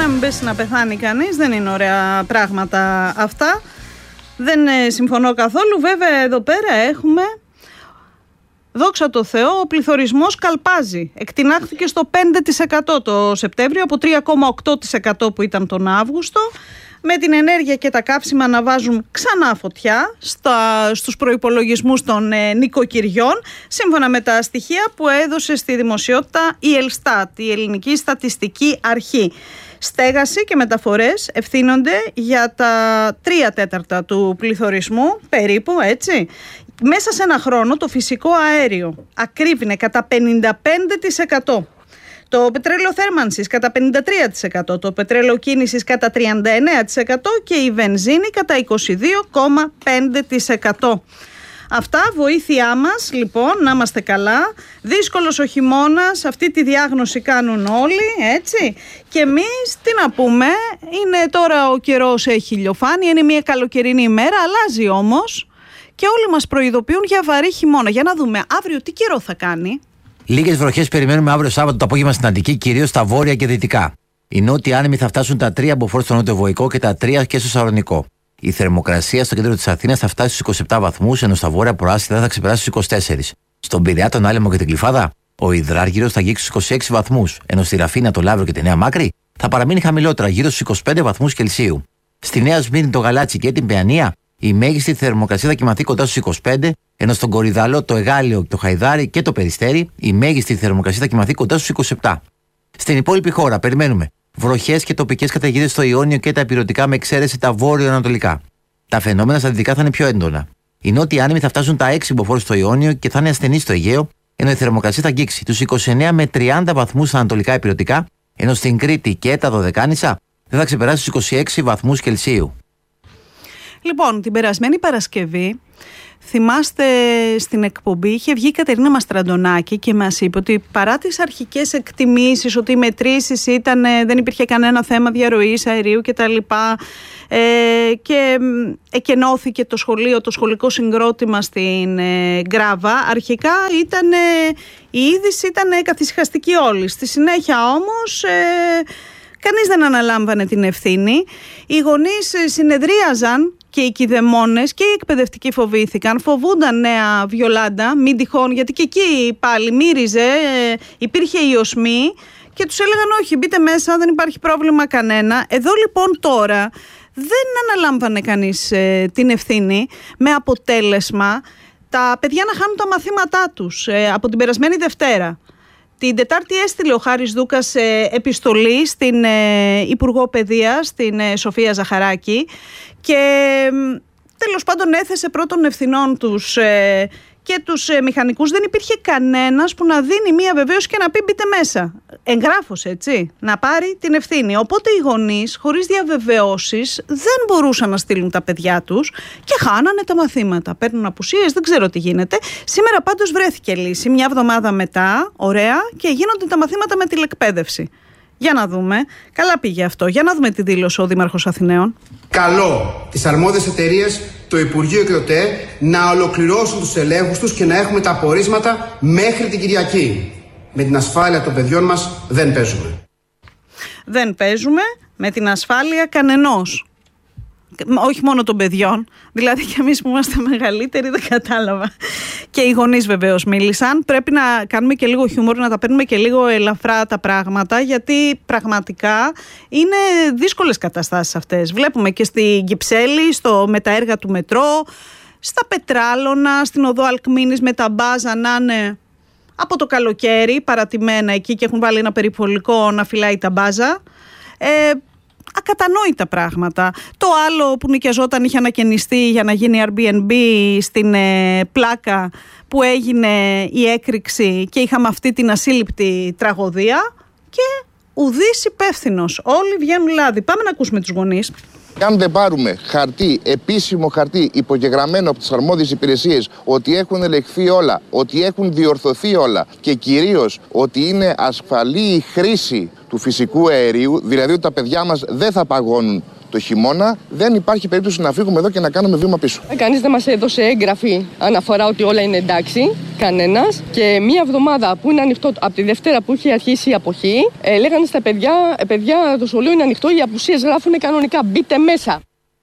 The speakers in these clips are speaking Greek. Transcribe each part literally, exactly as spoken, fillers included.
να μην πέσει να πεθάνει κανείς, δεν είναι ωραία πράγματα αυτά. Δεν ε, συμφωνώ καθόλου. Βέβαια εδώ πέρα έχουμε, δόξα τω Θεώ, ο πληθωρισμός καλπάζει. Εκτινάχθηκε στο πέντε τοις εκατό το Σεπτέμβριο από τρία κόμμα οκτώ τοις εκατό που ήταν τον Αύγουστο. Με την ενέργεια και τα κάψιμα να βάζουν ξανά φωτιά στα, στους προϋπολογισμούς των ε, νοικοκυριών, σύμφωνα με τα στοιχεία που έδωσε στη δημοσιότητα η Ελστάτ, η Ελληνική Στατιστική Αρχή. Στέγαση και μεταφορές ευθύνονται για τα τρία τέταρτα του πληθωρισμού, περίπου, έτσι. Μέσα σε ένα χρόνο το φυσικό αέριο ακρίβεινε κατά πενήντα πέντε τοις εκατό. Το πετρέλαιο θέρμανσης κατά πενήντα τρία τοις εκατό, το πετρέλαιο κίνησης κατά τριάντα εννέα τοις εκατό και η βενζίνη κατά είκοσι δύο κόμμα πέντε τοις εκατό. Αυτά βοήθειά μας λοιπόν να είμαστε καλά. Δύσκολος ο χειμώνας, αυτή τη διάγνωση κάνουν όλοι, έτσι. Και εμείς τι να πούμε, είναι τώρα ο καιρός, έχει ηλιοφάνεια, είναι μια καλοκαιρινή ημέρα, αλλάζει όμως και όλοι μας προειδοποιούν για βαρύ χειμώνα. Για να δούμε αύριο τι καιρό θα κάνει. Λίγες βροχές περιμένουμε αύριο Σάββατο το απόγευμα στην Αττική, κυρίως στα βόρεια και δυτικά. Οι νότιοι άνεμοι θα φτάσουν τα τρία μποφόρ στο νότιο Βοϊκό και τα τρία και στο Σαλονικό. Η θερμοκρασία στο κέντρο της Αθήνας θα φτάσει στους είκοσι επτά βαθμούς, ενώ στα βόρεια προάστια θα ξεπεράσει στους είκοσι τέσσερις. Στον Πειραιά, τον Άλυμο και την Κλιφάδα, ο Ιδράργυρος θα αγγίξει στους είκοσι έξι βαθμούς, ενώ στη Ραφίνα, το Λαύριο και τη Νέα Μάκρη θα παραμείνει χαμηλότερα, γύρω στους είκοσι πέντε βαθμούς Κελσίου. Στη Νέα Σμύρνη, το Γαλάτσι και την Παιανία, η μέγιστη θερμοκρασία θα κοιμαθεί κοντά στους είκοσι πέντε, ενώ στον Κορυδαλό, το Εγάλεο, το Χαϊδάρι και το Περιστέρι, η μέγιστη θερμοκρασία θα κοιμαθεί κοντά στους είκοσι επτά. Στην υπόλοιπη χώρα περιμένουμε βροχές και τοπικές καταιγίδες στο Ιόνιο και τα ηπειρωτικά, με εξαίρεση τα βόρειο-ανατολικά. Τα φαινόμενα στα δυτικά θα είναι πιο έντονα. Οι νότιοι άνεμοι θα φτάσουν τα έξι μποφόρ στο Ιόνιο και θα είναι ασθενείς στο Αιγαίο, ενώ η θερμοκρασία θα αγγίξει τους είκοσι εννέα με τριάντα βαθμούς στα ανατολικά ηπειρωτικά, ενώ στην Κρήτη και τα Δωδεκάνησα δεν θα ξεπεράσει τους είκοσι έξι βαθμούς Κελσίου. Λοιπόν, την περασμένη Παρασκευή, θυμάστε στην εκπομπή, είχε βγει η Κατερίνα Μαστραντονάκη και μας είπε ότι παρά τις αρχικές εκτιμήσεις ότι οι μετρήσεις ήταν, δεν υπήρχε κανένα θέμα διαρροής αερίου κτλ. Ε, και εκενώθηκε το σχολείο, το σχολικό συγκρότημα στην ε, Γκράβα. Αρχικά ήταν, ε, η είδηση ήταν καθησυχαστική όλη. Στη συνέχεια όμως ε, κανείς δεν αναλάμβανε την ευθύνη. Οι γονείς συνεδρίαζαν και οι κηδεμόνες και οι εκπαιδευτικοί φοβήθηκαν, φοβούνταν νέα Βιολάντα, μην τυχόν, γιατί και εκεί πάλι μύριζε, ε, υπήρχε η οσμή και τους έλεγαν όχι, μπείτε μέσα, δεν υπάρχει πρόβλημα κανένα. Εδώ λοιπόν τώρα δεν αναλάμβανε κανείς ε, την ευθύνη, με αποτέλεσμα τα παιδιά να χάνουν τα μαθήματά τους ε, από την περασμένη Δευτέρα. Την Τετάρτη έστειλε ο Χάρης Δούκας ε, επιστολή στην ε, Υπουργό Παιδείας, στην ε, Σοφία Ζαχαράκη, και ε, τέλος πάντων έθεσε πρώτων ευθυνών τους ε, και τους ε, μηχανικούς. Δεν υπήρχε κανένας που να δίνει μία βεβαίωση και να πει μπείτε μέσα. Εγγράφος, έτσι, να πάρει την ευθύνη. Οπότε οι γονείς, χωρίς διαβεβαιώσεις, δεν μπορούσαν να στείλουν τα παιδιά τους και χάνανε τα μαθήματα. Παίρνουν απουσίες, δεν ξέρω τι γίνεται. Σήμερα πάντως βρέθηκε λύση, μια εβδομάδα μετά, ωραία, και γίνονται τα μαθήματα με τηλεκπαίδευση. Για να δούμε. Καλά πήγε αυτό. Για να δούμε τι δήλωσε ο Δήμαρχος Αθηναίων. Καλώ τις αρμόδιες εταιρείες, το Υπουργείο και το ΤΕ να ολοκληρώσουν τους ελέγχους τους και να έχουμε τα απορίσματα μέχρι την Κυριακή. Με την ασφάλεια των παιδιών μας δεν παίζουμε. Δεν παίζουμε με την ασφάλεια κανενός. Όχι μόνο των παιδιών, δηλαδή και εμείς που είμαστε μεγαλύτεροι δεν κατάλαβα. Και οι γονείς βεβαίως μίλησαν. Πρέπει να κάνουμε και λίγο χιούμορ, να τα παίρνουμε και λίγο ελαφρά τα πράγματα, γιατί πραγματικά είναι δύσκολες καταστάσεις αυτές. Βλέπουμε και στην Κυψέλη, στο, με τα έργα του μετρό, στα Πετράλωνα, στην οδό Αλκμήνης με τα μπάζα να είναι από το καλοκαίρι παρατημένα εκεί και έχουν βάλει ένα περιβολικό να φυλάει τα μπάζα. Ε, Ακατανόητα πράγματα. Το άλλο που νοικιαζόταν είχε ανακαινιστεί για να γίνει Airbnb στην ε, πλάκα που έγινε η έκρηξη και είχαμε αυτή την ασύλληπτη τραγωδία και ουδής υπεύθυνος. Όλοι βγαίνουν λάδι. Πάμε να ακούσουμε τους γονείς. Αν δεν πάρουμε χαρτί, επίσημο χαρτί, υπογεγραμμένο από τις αρμόδιες υπηρεσίες, ότι έχουν ελεγχθεί όλα, ότι έχουν διορθωθεί όλα και κυρίως ότι είναι ασφαλή η χρήση του φυσικού αερίου, δηλαδή ότι τα παιδιά μας δεν θα παγώνουν το χειμώνα, δεν υπάρχει περίπτωση να φύγουμε εδώ και να κάνουμε βήμα πίσω. Κανείς δεν μας έδωσε έγγραφη αναφορά ότι όλα είναι εντάξει, κανένας. Και μία εβδομάδα που είναι ανοιχτό, από τη Δευτέρα που είχε αρχίσει η αποχή, ε, λέγανε στα παιδιά, ε, παιδιά, το σχολείο είναι ανοιχτό, οι απουσίες γράφουν κανονικά, μπείτε μέσα.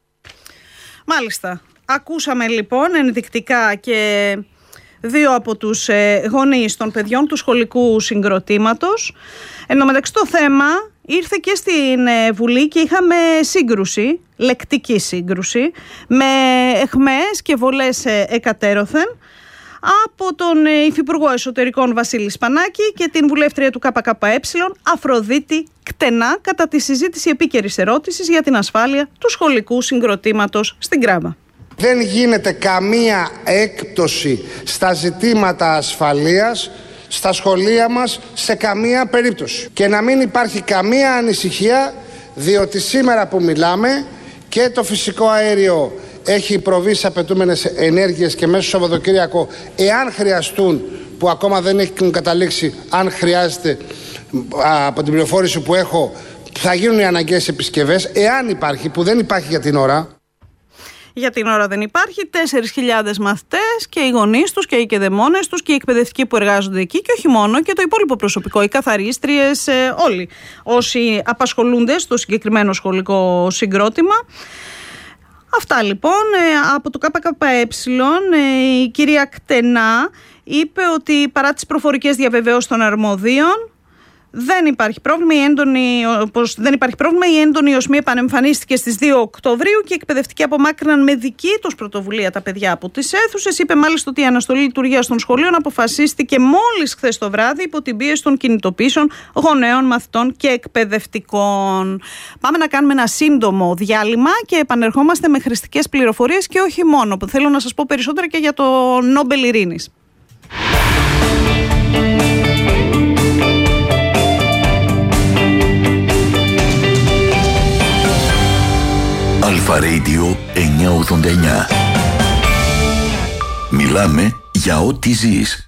Μάλιστα. Ακούσαμε λοιπόν ενδεικτικά και δύο από τους ε, γονείς των παιδιών του σχολικού συγκροτήματος. Εν τω μεταξύ το θέμα ήρθε και στην ε, Βουλή και είχαμε σύγκρουση, λεκτική σύγκρουση, με εχμές και βολές ε, εκατέρωθεν από τον ε, Υφυπουργό Εσωτερικών Βασίλη Σπανάκη και την βουλεύτρια του ΚΚΕ Αφροδίτη Κτενά κατά τη συζήτηση επίκαιρης ερώτησης για την ασφάλεια του σχολικού συγκροτήματος στην Κράβα. Δεν γίνεται καμία έκπτωση στα ζητήματα ασφαλείας στα σχολεία μας σε καμία περίπτωση. Και να μην υπάρχει καμία ανησυχία, διότι σήμερα που μιλάμε και το φυσικό αέριο έχει προβεί σε απαιτούμενες ενέργειες και μέσα στο Σαββατοκύριακο, εάν χρειαστούν, που ακόμα δεν έχουν καταλήξει, αν χρειάζεται, από την πληροφόρηση που έχω, θα γίνουν οι αναγκαίες επισκευές, εάν υπάρχει, που δεν υπάρχει για την ώρα. Για την ώρα δεν υπάρχει, τέσσερις χιλιάδες μαθητές και οι γονείς τους και οι κεδεμόνες τους και οι εκπαιδευτικοί που εργάζονται εκεί και όχι μόνο, και το υπόλοιπο προσωπικό, οι καθαρίστριες, όλοι όσοι απασχολούνται στο συγκεκριμένο σχολικό συγκρότημα. Αυτά λοιπόν. Από το ΚΚΕ η κυρία Κτενά είπε ότι παρά τις προφορικές διαβεβαιώσεις των αρμοδίων δεν υπάρχει πρόβλημα, η έντονη, πως δεν υπάρχει πρόβλημα. Η έντονη οσμή επανεμφανίστηκε στις δύο Οκτωβρίου και οι εκπαιδευτικοί απομάκρυναν με δική τους πρωτοβουλία τα παιδιά από τις αίθουσες. Είπε μάλιστα ότι η αναστολή λειτουργίας των σχολείων αποφασίστηκε μόλις χθες το βράδυ υπό την πίεση των κινητοποίησεων γονέων, μαθητών και εκπαιδευτικών. Πάμε να κάνουμε ένα σύντομο διάλειμμα και επανερχόμαστε με χρηστικές πληροφορίες και όχι μόνο, που θέλω να σας πω περισσότερα και για το Νόμπελ Ειρήνης. Αλφα Radio εννιακόσια ογδόντα εννιά. Μιλάμε για ό,τι ζεις.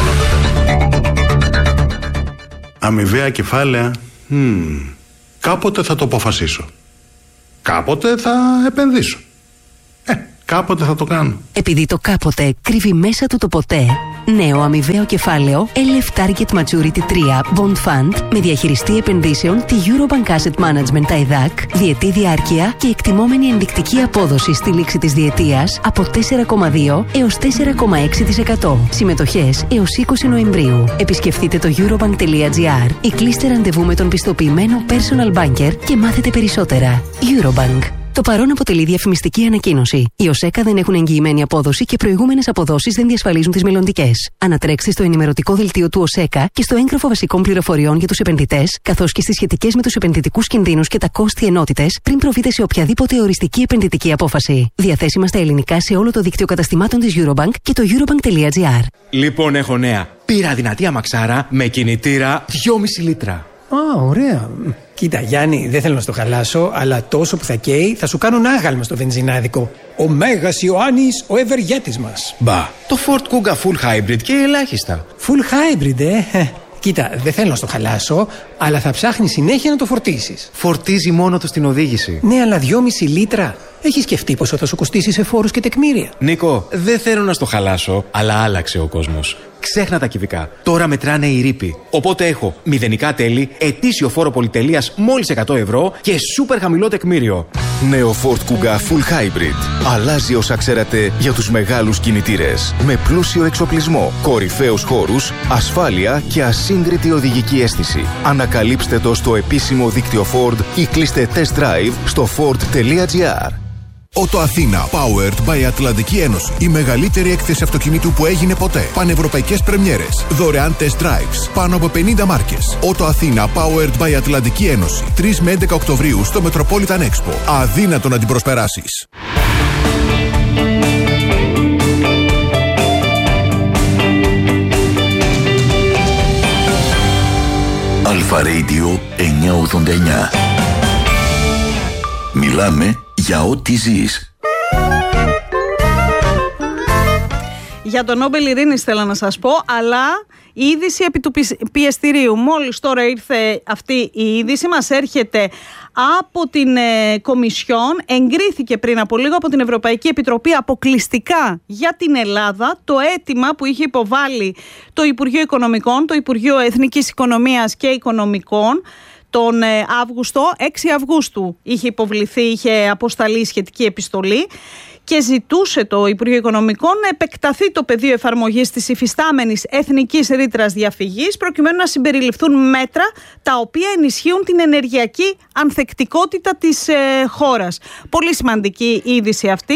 Αμοιβαία κεφάλαια. Hmm. Κάποτε θα το αποφασίσω. Κάποτε θα επενδύσω. Ε, κάποτε θα το κάνω. Επειδή το κάποτε κρύβει μέσα του το ποτέ, νέο αμοιβαίο κεφάλαιο ελ εφ Target Maturity τρία Bond Fund με διαχειριστή επενδύσεων τη Eurobank Asset Management τα ΕΔΑΚ, διετή διάρκεια και εκτιμόμενη ενδεικτική απόδοση στη λήξη της διετίας από τέσσερα κόμμα δύο έως τέσσερα κόμμα έξι τοις εκατό. Συμμετοχές έως είκοσι Νοεμβρίου. Επισκεφτείτε το eurobank.gr ή κλείστε ραντεβού με τον πιστοποιημένο personal banker και μάθετε περισσότερα. Eurobank. Το παρόν αποτελεί διαφημιστική ανακοίνωση. Οι ΟΣΕΚΑ δεν έχουν εγγυημένη απόδοση και προηγούμενες αποδόσεις δεν διασφαλίζουν τις μελλοντικές. Ανατρέξτε στο ενημερωτικό δελτίο του ΟΣΕΚΑ και στο έγγραφο βασικών πληροφοριών για τους επενδυτές, καθώς και στις σχετικές με τους επενδυτικούς κινδύνους και τα κόστη ενότητες πριν προβείτε σε οποιαδήποτε οριστική επενδυτική απόφαση. Διαθέσιμα στα ελληνικά σε όλο το δίκτυο καταστημάτων της Eurobank και το eurobank.gr. Λοιπόν, έχω νέα. Πήρα δυνατή αμαξάρα με κινητήρα δυόμισι λίτρα. Α, ωραία. Κοίτα, Γιάννη, δεν θέλω να στο χαλάσω, αλλά τόσο που θα καίει θα σου κάνουν άγαλμα στο βενζινάδικο. Ο Μέγας Ιωάννης, ο ευεργέτης μας. Μπα, το Ford Kuga Full Hybrid και ελάχιστα. Full Hybrid, ε. Κοίτα, δεν θέλω να στο χαλάσω, αλλά θα ψάχνει συνέχεια να το φορτίσεις. Φορτίζει μόνο του στην οδήγηση. Ναι, αλλά δυόμισι λίτρα. Έχεις σκεφτεί πόσο θα σου κοστίσει σε φόρους και τεκμήρια? Νίκο, δεν θέλω να στο χαλάσω, αλλά άλλαξε ο κόσμος. Ξέχνα τα κυβικά. Τώρα μετράνε οι ρήποι. Οπότε έχω μηδενικά τέλη, ετήσιο φόρο πολυτελείας μόλις εκατό ευρώ και σούπερ χαμηλό τεκμήριο. Νέο Ford Kuga Full Hybrid. Αλλάζει όσα ξέρατε για τους μεγάλους κινητήρες. Με πλούσιο εξοπλισμό, κορυφαίους χώρους, ασφάλεια και ασύγκριτη οδηγική αίσθηση. Ανακαλύψτε το στο επίσημο δίκτυο Ford ή κλείστε test drive στο ford.gr. Ότο Αθήνα, powered by Ατλαντική Ένωση. Η μεγαλύτερη έκθεση αυτοκινήτου που έγινε ποτέ. Πανευρωπαϊκές πρεμιέρες. Δωρεάν test drives. Πάνω από πενήντα μάρκες. Ότο Αθήνα, powered by Ατλαντική Ένωση. τρεις με έντεκα Οκτωβρίου στο Metropolitan Expo. Αδύνατο να την προσπεράσεις. Αλφα Radio εννιακόσια ογδόντα εννιά. Μιλάμε για ό,τι ζεις. Για τον Νόμπελ Ειρήνης θέλω να σας πω, αλλά η είδηση επί του πιεστηρίου. Μόλις τώρα ήρθε αυτή η είδηση, μας έρχεται από την ε, Κομισιόν, εγκρίθηκε πριν από λίγο από την Ευρωπαϊκή Επιτροπή αποκλειστικά για την Ελλάδα το αίτημα που είχε υποβάλει το Υπουργείο Οικονομικών, το Υπουργείο Εθνικής Οικονομίας και Οικονομικών, τον ε, Αύγουστο, έξι Αυγούστου είχε υποβληθεί, είχε αποσταλεί σχετική επιστολή και ζητούσε το Υπουργείο Οικονομικών να επεκταθεί το πεδίο εφαρμογής της υφιστάμενης εθνικής ρήτρας διαφυγής προκειμένου να συμπεριληφθούν μέτρα τα οποία ενισχύουν την ενεργειακή ανθεκτικότητα της ε, χώρας. Πολύ σημαντική η είδηση αυτή,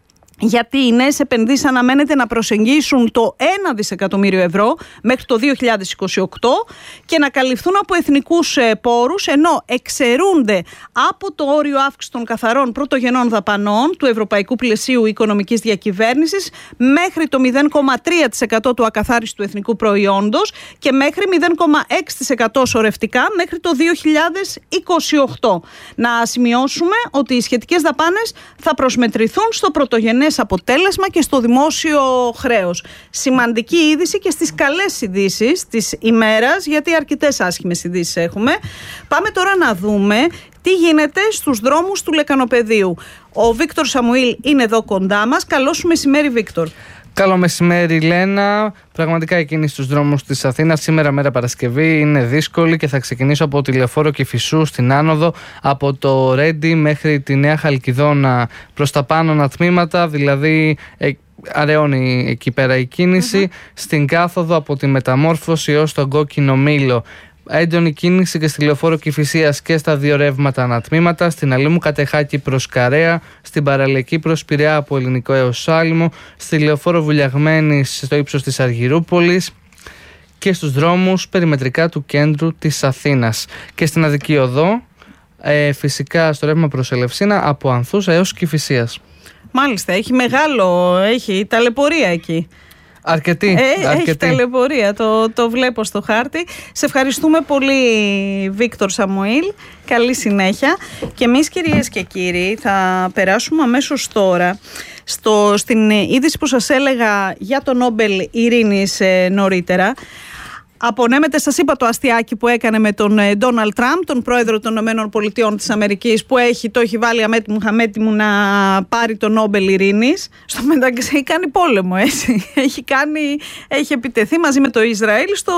γιατί οι νέες επενδύσεις αναμένεται να προσεγγίσουν το ένα δισεκατομμύριο ευρώ μέχρι το δύο χιλιάδες είκοσι οκτώ και να καλυφθούν από εθνικούς πόρους, ενώ εξαιρούνται από το όριο αύξηση των καθαρών πρωτογενών δαπανών του Ευρωπαϊκού Πλαισίου Οικονομικής Διακυβέρνησης μέχρι το μηδέν κόμμα τρία τοις εκατό του ακαθάριστου εθνικού προϊόντος και μέχρι μηδέν κόμμα έξι τοις εκατό σωρευτικά μέχρι το δύο χιλιάδες είκοσι οκτώ. Να σημειώσουμε ότι οι σχετικές δαπάνες θα προσμετρηθούν στο πρωτογενές αποτέλεσμα και στο δημόσιο χρέος. Σημαντική είδηση και στις καλές ειδήσεις της ημέρας, γιατί αρκετές άσχημες ειδήσεις έχουμε. Πάμε τώρα να δούμε τι γίνεται στους δρόμους του Λεκανοπεδίου. Ο Βίκτορ Σαμουήλ είναι εδώ κοντά μας. Καλό σου μεσημέρι, Βίκτορ. Καλό μεσημέρι, Λένα. Πραγματικά η κίνηση στους δρόμους της Αθήνας σήμερα, μέρα Παρασκευή, είναι δύσκολη και θα ξεκινήσω από τη Λεωφόρο Κηφισού στην άνοδο, από το Ρέντι μέχρι τη Νέα Χαλκιδόνα προς τα πάνω τμήματα, δηλαδή ε, αραιώνει εκεί πέρα η κίνηση. Mm-hmm. Στην κάθοδο από τη Μεταμόρφωση έως τον Κόκκινο Μήλο. Έντονη κίνηση και στη Λεωφόρο Κηφισίας και στα δύο ρεύματα ανατμήματα, στην Αλήμου Κατεχάκη προς Καρέα, στην Παραλιακή προς Πειραιά από Ελληνικό έως Σάλιμο, στη Λεωφόρο Βουλιαγμένης στο ύψος της Αργυρούπολης και στους δρόμους περιμετρικά του κέντρου της Αθήνας. Και στην Αττική Οδό, ε, φυσικά στο ρεύμα προς Ελευσίνα από Ανθούσα έως Κηφισίας. Μάλιστα, έχει μεγάλο, έχει ταλαιπωρία εκεί. Αρκετή, ε, αρκετή. Έχει ταλαιπωρία, το, το βλέπω στο χάρτη. Σε ευχαριστούμε πολύ, Βίκτορ Σαμουήλ. Καλή συνέχεια. Και εμείς, κυρίες και κύριοι, θα περάσουμε αμέσως τώρα στο, στην είδηση που σας έλεγα για το Νόμπελ Ειρήνης ε, νωρίτερα. Απονέμεται, σας είπα, το αστιάκι που έκανε με τον Ντόναλντ Τραμπ, τον πρόεδρο των Ηνωμένων Πολιτειών της Αμερικής, που έχει, το έχει βάλει αμέτιμου χαμέτιμου να πάρει το Νόμπελ Ειρήνης. Στο μεταξύ κάνει πόλεμο, έτσι. Έχει, κάνει, έχει επιτεθεί μαζί με το Ισραήλ στο,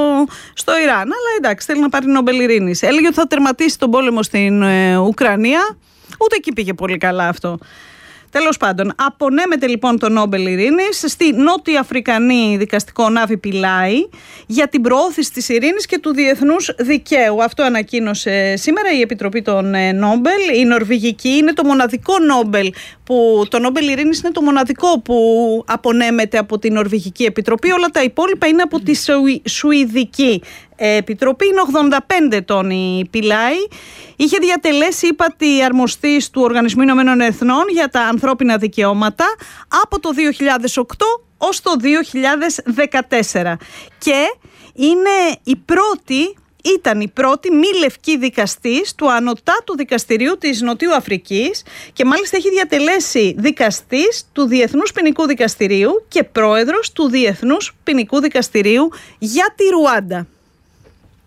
στο Ιράν. Αλλά εντάξει, θέλει να πάρει Νόμπελ Ειρήνης. Έλεγε ότι θα τερματίσει τον πόλεμο στην ε, Ουκρανία. Ούτε εκεί πήγε πολύ καλά αυτό. Τέλος πάντων, απονέμεται λοιπόν το Νόμπελ Ειρήνης στη Νότια Αφρικανή δικαστικό Νάβη Πιλάι για την προώθηση της ειρήνης και του διεθνούς δικαίου. Αυτό ανακοίνωσε σήμερα η Επιτροπή των Νόμπελ. Η Νορβηγική είναι το μοναδικό Νόμπελ που το Νόμπελ Ειρήνης είναι το μοναδικό που απονέμεται από την Νορβηγική Επιτροπή. Όλα τα υπόλοιπα είναι από τη Σουηδική Επιτροπή. Είναι ογδόντα πέντε ετών η Πιλάι. Είχε διατελέσει ύπατη αρμοστής του Οργανισμού Ηνωμένων Εθνών για τα ανθρώπινα δικαιώματα από το δύο χιλιάδες οκτώ ως το δύο χιλιάδες δεκατέσσερα και είναι η πρώτη, ήταν η πρώτη μη λευκή δικαστής του Ανωτάτου Δικαστηρίου της Νοτιού Αφρικής και μάλιστα έχει διατελέσει δικαστής του Διεθνούς Ποινικού Δικαστηρίου και πρόεδρος του Διεθνούς Ποινικού Δικαστηρίου για τη Ρουάντα.